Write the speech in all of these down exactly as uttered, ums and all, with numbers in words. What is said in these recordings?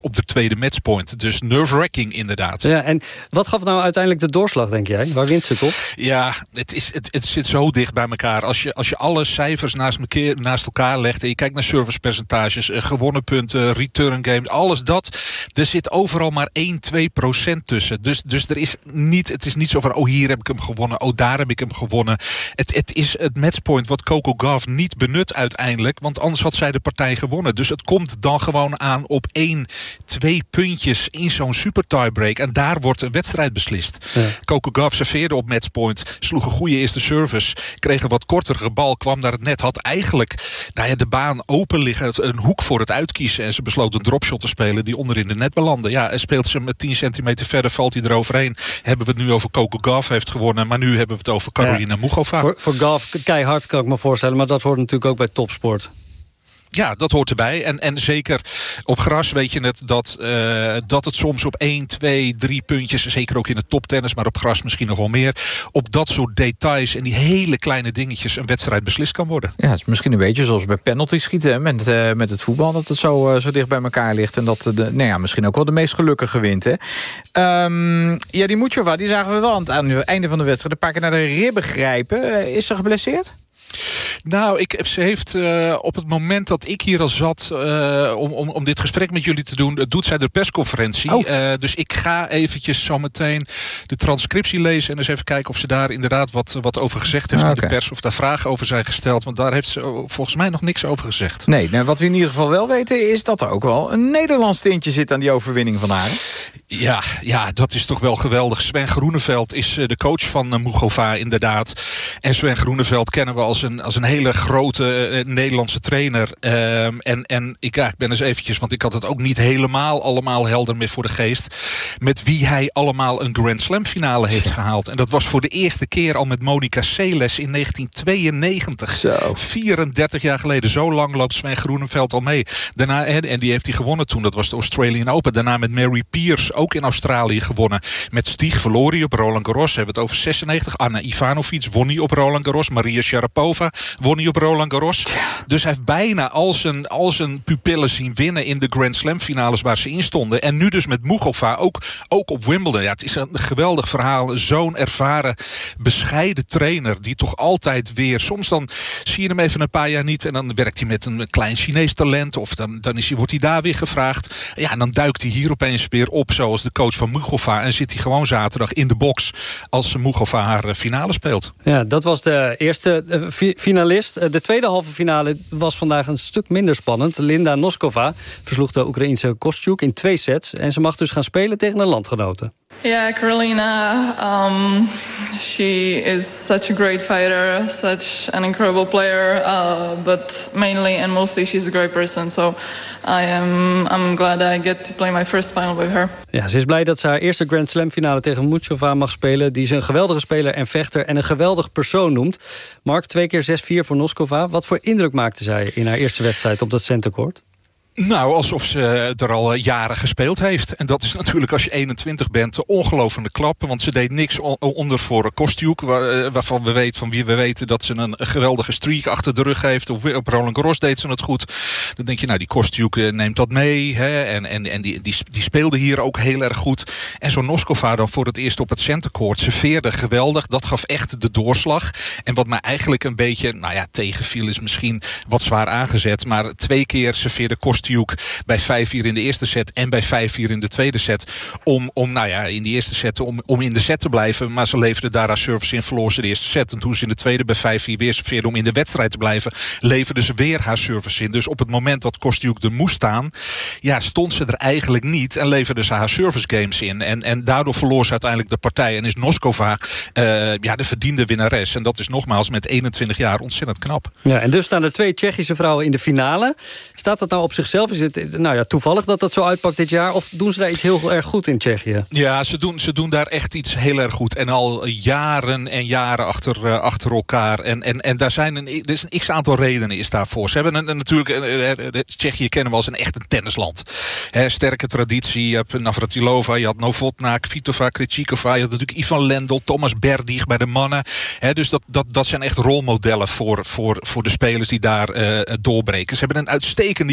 op de tweede matchpoint. Dus nerve-wracking inderdaad. Ja, en wat gaf nou uiteindelijk de doorslag, denk jij? Waar wint ze toch? Ja, het, is, het, het zit zo dicht bij elkaar. Als je, als je alle cijfers naast, mekaar, naast elkaar legt en je kijkt naar servicepercentages, gewonnen punten, return games, alles dat, er zit overal maar één, twee procent tussen. Dus, dus er is niet, het is niet zo van, oh hier heb ik hem gewonnen, oh daar heb ik hem gewonnen. Het, het is het matchpoint wat Coco Gauff niet benut uiteindelijk, want anders had zij de partij gewonnen. Dus het komt dan gewoon aan op één, twee puntjes in zo'n super tiebreak. En daar wordt een wedstrijd beslist. Ja. Coco Gauff serveerde op matchpoint, sloeg een goede eerste service, kreeg een wat kortere bal, kwam naar het net, had eigenlijk nou ja, de baan open liggen, een hoek voor het uitkiezen. En ze besloot een dropshot te spelen die onderin de net belandde. Ja, en speelt ze met tien centimeter verder, valt hij eroverheen. Hebben we het nu over Coco Gauff heeft gewonnen, maar nu hebben we het over Karolina ja. Muchova. Voor, voor Gauff keihard kan ik me voorstellen, maar dat hoort natuurlijk ook bij topsport. Ja, dat hoort erbij. En, en zeker op gras weet je het dat, uh, dat het soms op één, twee, drie puntjes, zeker ook in het toptennis, maar op gras misschien nog wel meer, op dat soort details en die hele kleine dingetjes een wedstrijd beslist kan worden. Ja, het is misschien een beetje zoals bij penalty schieten met, uh, met het voetbal, dat het zo, uh, zo dicht bij elkaar ligt en dat de, nou ja, misschien ook wel de meest gelukkige wint. Hè? Um, ja, die Muchova, die zagen we wel aan het einde van de wedstrijd een paar keer naar de ribben grijpen. Uh, is ze geblesseerd? Nou, ik, ze heeft uh, op het moment dat ik hier al zat uh, om, om, om dit gesprek met jullie te doen, doet zij de persconferentie. Oh. Uh, dus ik ga eventjes zo meteen de transcriptie lezen en eens even kijken of ze daar inderdaad wat, wat over gezegd heeft ah, okay. in de pers. Of daar vragen over zijn gesteld. Want daar heeft ze volgens mij nog niks over gezegd. Nee, nou, wat we in ieder geval wel weten is dat er ook wel een Nederlands tintje zit aan die overwinning van haar. Ja, ja, dat is toch wel geweldig. Sven Groeneveld is de coach van uh, Muchova inderdaad. En Sven Groeneveld kennen we als een, als een hele grote uh, Nederlandse trainer. Um, en en ik, ja, ik ben eens eventjes, want ik had het ook niet helemaal allemaal helder meer voor de geest, met wie hij allemaal een Grand Slam finale heeft gehaald. En dat was voor de eerste keer al met Monica Seles in negentien tweeënnegentig. Zo. vierendertig jaar geleden. Zo lang loopt Sven Groeneveld al mee. Daarna, en die heeft hij gewonnen toen. Dat was de Australian Open. Daarna met Mary Pierce, ook in Australië gewonnen. Met Stieg verloor hij op Roland Garros. Hebben we het over zesennegentig. Anna Ivanovic won hij op Roland Garros. Maria Sharapova won hij op Roland Garros. Ja. Dus hij heeft bijna al zijn, al zijn pupillen zien winnen in de Grand Slam finales waar ze in stonden. En nu dus met Muchova, ook, ook op Wimbledon. Ja, het is een geweldig verhaal. Zo'n ervaren, bescheiden trainer die toch altijd weer, soms dan zie je hem even een paar jaar niet en dan werkt hij met een klein Chinees talent of dan, dan is hij, wordt hij daar weer gevraagd. Ja, en dan duikt hij hier opeens weer op zoals de coach van Muchova en zit hij gewoon zaterdag in de box als Muchova haar finale speelt. Ja, dat was de eerste uh, finalist. De tweede halve finale was vandaag een stuk minder spannend. Linda Noskova versloeg de Oekraïense Kostyuk in twee sets en ze mag dus gaan spelen tegen een landgenote. Yeah, Karolina, um, she is such a great fighter, such an incredible player, uh, but mainly and mostly she's a great person. So I am I'm glad I get to play my first final with her. Ja, ze is blij dat ze haar eerste Grand Slam finale tegen Muchova mag spelen, die ze een geweldige speler en vechter en een geweldig persoon noemt. Mark, twee keer zes vier voor Noskova. Wat voor indruk maakte zij in haar eerste wedstrijd op dat centercourt? Nou, alsof ze er al jaren gespeeld heeft. En dat is natuurlijk als je eenentwintig bent een ongelofelijke klap. Want ze deed niks onder voor Kostyuk, waar, waarvan we weten, van wie we weten dat ze een geweldige streak achter de rug heeft. Op, op Roland Garros deed ze het goed. Dan denk je, nou, die Kostyuk neemt dat mee. Hè, en en, en die, die, die speelde hier ook heel erg goed. En zo'n Noskova dan voor het eerst op het centercourt serveerde geweldig. Dat gaf echt de doorslag. En wat mij eigenlijk een beetje, nou ja, tegenviel is misschien wat zwaar aangezet. Maar twee keer serveerde Kostyuk bij vijf vier in de eerste set en bij vijf vier in de tweede set. Om, om nou ja, in die eerste set om, om in de set te blijven. Maar ze leverde daar haar service in, verloor ze de eerste set. En toen ze in de tweede bij vijf vier weer serveerde om in de wedstrijd te blijven, leverde ze weer haar service in. Dus op het moment dat Kostyuk er moest staan, ja, stond ze er eigenlijk niet en leverde ze haar service games in. En, en daardoor verloor ze uiteindelijk de partij. En is Noskova uh, ja, de verdiende winnares. En dat is nogmaals met eenentwintig jaar ontzettend knap. Ja, en dus staan er twee Tsjechische vrouwen in de finale. Staat dat nou op zichzelf? Is het nou ja, toevallig dat dat zo uitpakt dit jaar? Of doen ze daar iets heel erg goed in Tsjechië? Ja, ze doen, ze doen daar echt iets heel erg goed. En al jaren en jaren achter, uh, achter elkaar. En, en, en daar zijn een, er is een x-aantal redenen is daarvoor. Ze hebben een, een, natuurlijk... Uh, Tsjechië kennen we als een echt een tennisland. He, sterke traditie. Je hebt Navratilova, je had Novotná, Kvitova, Krejcikova. Je had natuurlijk Ivan Lendl, Thomas Berdych bij de mannen. He, dus dat, dat, dat zijn echt rolmodellen voor, voor, voor de spelers die daar uh, doorbreken. Ze hebben een uitstekende jeugdopleiding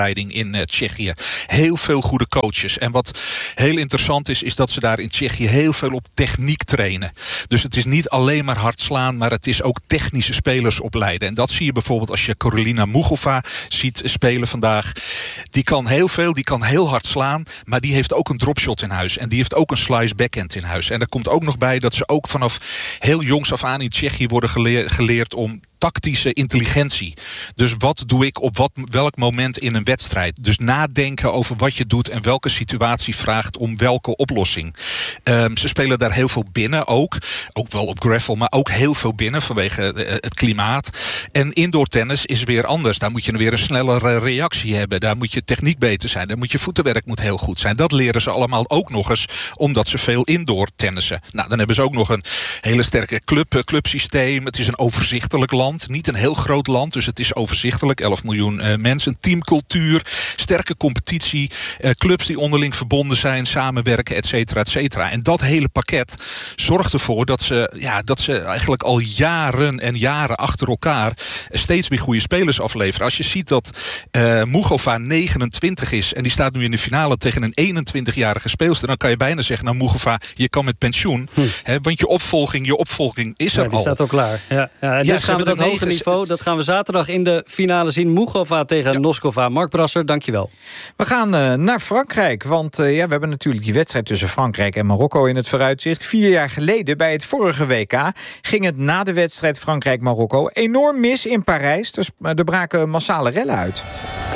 opleiding in uh, Tsjechië. Heel veel goede coaches. En wat heel interessant is, is dat ze daar in Tsjechië heel veel op techniek trainen. Dus het is niet alleen maar hard slaan, maar het is ook technische spelers opleiden. En dat zie je bijvoorbeeld als je Karolina Muchova ziet spelen vandaag. Die kan heel veel, die kan heel hard slaan, maar die heeft ook een dropshot in huis. En die heeft ook een slice backhand in huis. En er komt ook nog bij dat ze ook vanaf heel jongs af aan in Tsjechië worden geleerd, geleerd om tactische intelligentie. Dus wat doe ik op wat, welk moment in een wedstrijd? Dus nadenken over wat je doet en welke situatie vraagt om welke oplossing. Um, ze spelen daar heel veel binnen ook. Ook wel op gravel, maar ook heel veel binnen vanwege uh, het klimaat. En indoor tennis is weer anders. Daar moet je weer een snellere reactie hebben. Daar moet je techniek beter zijn. Daar moet je voetenwerk moet heel goed zijn. Dat leren ze allemaal ook nog eens, omdat ze veel indoor tennissen. Nou, dan hebben ze ook nog een hele sterke club, clubsysteem. Het is een overzichtelijk land. Niet een heel groot land, dus het is overzichtelijk. elf miljoen uh, mensen, teamcultuur, sterke competitie, uh, clubs die onderling verbonden zijn, samenwerken, et cetera, et cetera. En dat hele pakket zorgt ervoor dat ze, ja, dat ze eigenlijk al jaren en jaren achter elkaar steeds weer goede spelers afleveren. Als je ziet dat uh, Muchova negenentwintig is en die staat nu in de finale tegen een eenentwintigjarige speelster, dan kan je bijna zeggen, nou Muchova, je kan met pensioen. Hm. Hè, want je opvolging, je opvolging is er ja, al. Die staat al klaar. Ja, ja, en ja, dus gaan we dat hoge niveau, dat gaan we zaterdag in de finale zien. Muchova tegen ja. Noskova. Mark Brasser, dankjewel. We gaan uh, naar Frankrijk, want uh, ja, we hebben natuurlijk die wedstrijd tussen Frankrijk en Marokko in het vooruitzicht. Vier jaar geleden, bij het vorige W K, ging het na de wedstrijd Frankrijk-Marokko enorm mis in Parijs. Dus, uh, er braken massale rellen uit.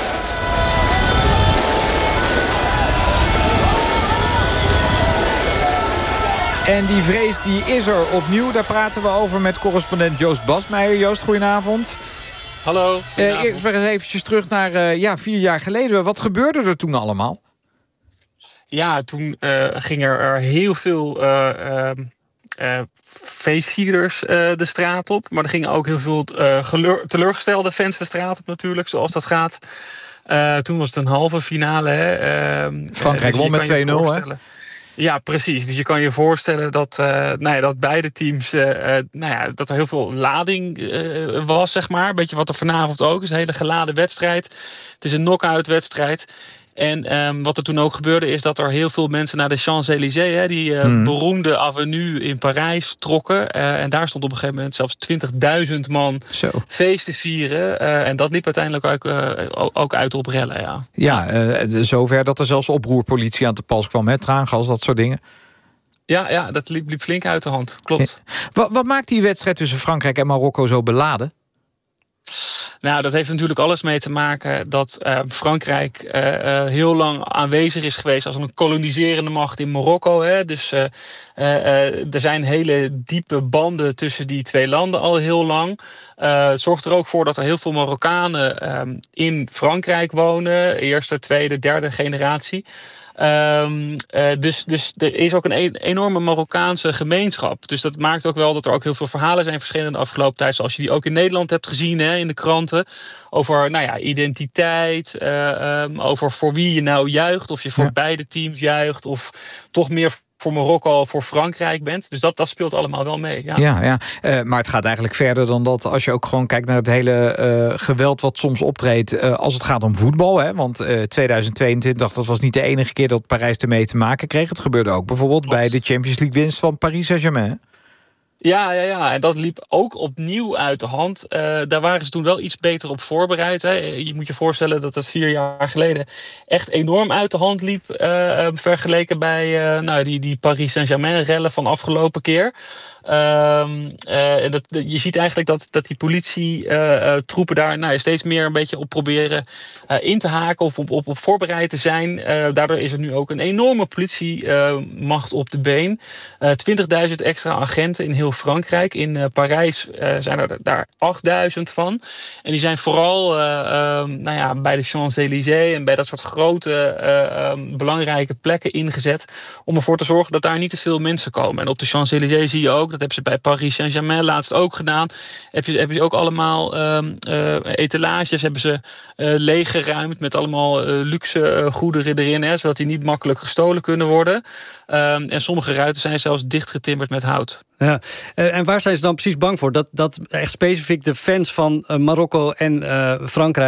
En die vrees die is er opnieuw. Daar praten we over met correspondent Joost Basmeijer. Joost, goedenavond. Hallo. Uh, eerst maar eens eventjes terug naar uh, ja, vier jaar geleden. Wat gebeurde er toen allemaal? Ja, toen uh, gingen er heel veel uh, uh, uh, feestvierers uh, de straat op. Maar er gingen ook heel veel uh, geleur, teleurgestelde fans de straat op natuurlijk, zoals dat gaat. Uh, toen was het een halve finale. Hè. Uh, Frankrijk won met twee nul, hè? Ja, precies. Dus je kan je voorstellen dat, uh, nou ja, dat beide teams, uh, uh, nou ja, dat er heel veel lading uh, was, zeg maar. Beetje wat er vanavond ook is, een hele geladen wedstrijd. Het is een knock-out wedstrijd. En um, wat er toen ook gebeurde is dat er heel veel mensen naar de Champs-Élysées, hè, die uh, mm. beroemde avenue in Parijs, trokken. Uh, en daar stond op een gegeven moment zelfs twintigduizend man Zo. feest te vieren. Uh, en dat liep uiteindelijk ook, uh, ook uit op rellen. Ja, ja uh, zover dat er zelfs oproerpolitie aan te pas kwam, hè, traangas, dat soort dingen. Ja, ja, dat liep, liep flink uit de hand, klopt. Ja. Wat, wat maakt die wedstrijd tussen Frankrijk en Marokko zo beladen? Nou, dat heeft natuurlijk alles mee te maken dat uh, Frankrijk uh, uh, heel lang aanwezig is geweest als een koloniserende macht in Marokko. Hè. Dus uh, uh, uh, er zijn hele diepe banden tussen die twee landen al heel lang. Uh, het zorgt er ook voor dat er heel veel Marokkanen um, in Frankrijk wonen. Eerste, tweede, derde generatie. Um, uh, dus, dus er is ook een e- enorme Marokkaanse gemeenschap. Dus dat maakt ook wel dat er ook heel veel verhalen zijn verschenen de afgelopen tijd. Zoals je die ook in Nederland hebt gezien, hè, in de kranten. Over nou ja, identiteit. Uh, um, over voor wie je nou juicht. Of je voor ja. beide teams juicht. Of toch meer voor Marokko of voor Frankrijk bent. Dus dat, dat speelt allemaal wel mee. Ja, ja, ja. Uh, maar het gaat eigenlijk verder dan dat. Als je ook gewoon kijkt naar het hele uh, geweld wat soms optreedt uh, als het gaat om voetbal. Hè? Want uh, tweeduizend tweeëntwintig, dat was niet de enige keer dat Parijs ermee te maken kreeg. Het gebeurde ook bijvoorbeeld Klopt. bij de Champions League winst van Paris Saint-Germain. Ja, ja, ja, en dat liep ook opnieuw uit de hand. Uh, daar waren ze toen wel iets beter op voorbereid. Hè. Je moet je voorstellen dat het vier jaar geleden echt enorm uit de hand liep. Uh, vergeleken bij uh, nou, die, die Paris Saint-Germain-rellen van afgelopen keer. Um, uh, dat, je ziet eigenlijk dat, dat die politietroepen uh, daar nou, steeds meer een beetje op proberen uh, in te haken of op, op, op voorbereid te zijn. Uh, daardoor is er nu ook een enorme politiemacht uh, op de been. Uh, twintigduizend extra agenten in heel Frankrijk. In uh, Parijs uh, zijn er daar achtduizend van. En die zijn vooral uh, uh, nou ja, bij de Champs-Élysées en bij dat soort grote uh, um, belangrijke plekken ingezet om ervoor te zorgen dat daar niet te veel mensen komen. En op de Champs-Élysées zie je ook, dat hebben ze bij Paris Saint-Germain laatst ook gedaan, heb je, hebben ze ook allemaal uh, uh, etalages, hebben ze uh, leeggeruimd met allemaal uh, luxe uh, goederen erin, hè, zodat die niet makkelijk gestolen kunnen worden. Uh, en sommige ruiten zijn zelfs dichtgetimmerd met hout. Ja. Uh, en waar zijn ze dan precies bang voor? Dat, dat echt specifiek de fans van uh, Marokko en uh, Frankrijk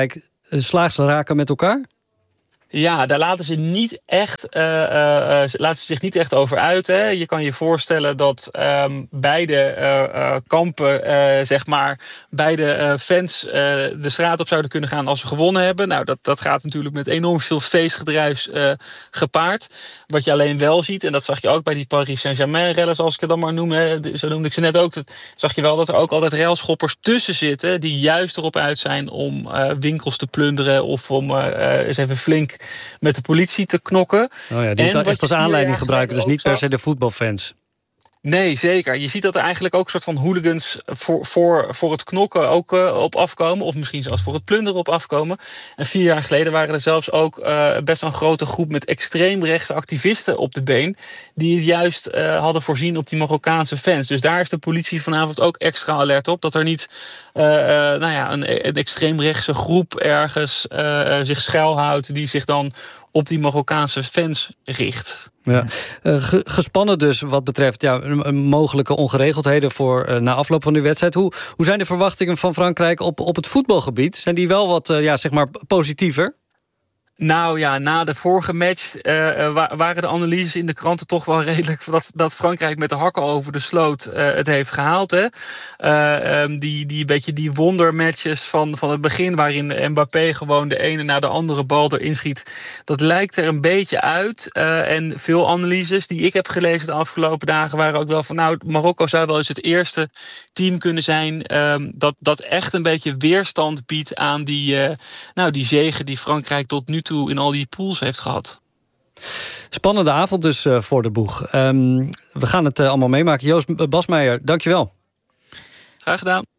slaag ze raken met elkaar? Ja, daar laten ze niet echt, uh, uh, laten ze zich niet echt over uit. Hè. Je kan je voorstellen dat um, beide uh, uh, kampen, uh, zeg maar, beide uh, fans uh, de straat op zouden kunnen gaan als ze gewonnen hebben. Nou, dat, dat gaat natuurlijk met enorm veel feestgedruis uh, gepaard. Wat je alleen wel ziet, en dat zag je ook bij die Paris Saint-Germain-rellen, zoals ik het dan maar noem. Hè. Zo noemde ik ze net ook. Dat zag je wel dat er ook altijd railschoppers tussen zitten die juist erop uit zijn om uh, winkels te plunderen of om uh, eens even flink met de politie te knokken. Oh ja, die het echt als aanleiding gebruiken, dus niet per se de voetbalfans. Nee, zeker. Je ziet dat er eigenlijk ook een soort van hooligans voor, voor, voor het knokken ook uh, op afkomen. Of misschien zelfs voor het plunderen op afkomen. En vier jaar geleden waren er zelfs ook uh, best een grote groep met extreemrechtse activisten op de been. Die het juist uh, hadden voorzien op die Marokkaanse fans. Dus daar is de politie vanavond ook extra alert op. Dat er niet uh, uh, nou ja, een, een extreemrechtse groep ergens uh, zich schuilhoudt die zich dan op die Marokkaanse fans richt. Ja. Uh, gespannen dus wat betreft ja, mogelijke ongeregeldheden voor uh, na afloop van de wedstrijd. Hoe, hoe zijn de verwachtingen van Frankrijk op, op het voetbalgebied? Zijn die wel wat uh, ja, zeg maar positiever? Nou ja, na de vorige match uh, waren de analyses in de kranten toch wel redelijk dat, dat Frankrijk met de hakken over de sloot uh, het heeft gehaald. Hè? Uh, um, die, die beetje die wondermatches van, van het begin, waarin Mbappé gewoon de ene na de andere bal erin schiet. Dat lijkt er een beetje uit. Uh, en veel analyses die ik heb gelezen de afgelopen dagen waren ook wel van, nou, Marokko zou wel eens het eerste team kunnen zijn um, dat, dat echt een beetje weerstand biedt aan die, uh, nou, die zege die Frankrijk tot nu toe in al die pools heeft gehad. Spannende avond dus uh, voor de boeg. Um, we gaan het uh, allemaal meemaken. Joost Basmeijer, dankjewel. Graag gedaan.